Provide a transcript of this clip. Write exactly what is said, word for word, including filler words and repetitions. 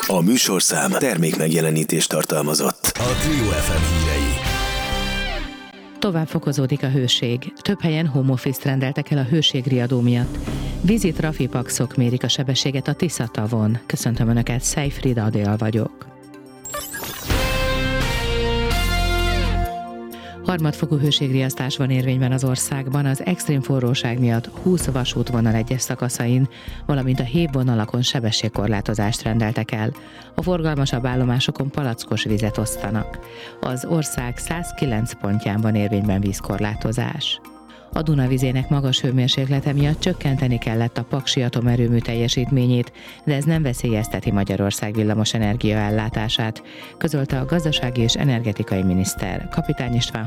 A műsorszám termék megjelenítést tartalmazott. A Trio ef em hírei. Tovább fokozódik a hőség. Több helyen home office-t rendeltek el a hőségriadó miatt. Vízi trafipaxok mérik a sebességet a Tisza-tavon. Köszöntöm Önöket, Szejfrida Adél vagyok. Harmadfokú hőségriasztás van érvényben az országban az extrém forróság miatt húsz vasútvonal egyes szakaszain, valamint a hévvonalakon sebességkorlátozást rendeltek el. A forgalmasabb állomásokon palackos vizet osztanak. Az ország százkilenc pontján van érvényben vízkorlátozás. A Duna vizének magas hőmérséklete miatt csökkenteni kellett a paksi atomerőmű teljesítményét, de ez nem veszélyezteti Magyarország villamosenergia ellátását, közölte a gazdasági és energetikai miniszter. Kapitány István